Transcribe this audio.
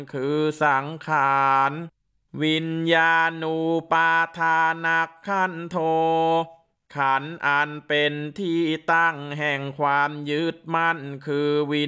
คือสังขารวิญญาณูปาทานักขันโธขันธ์อันเป็นที่ตั้งแห่งความยึดมั่นคือวิญ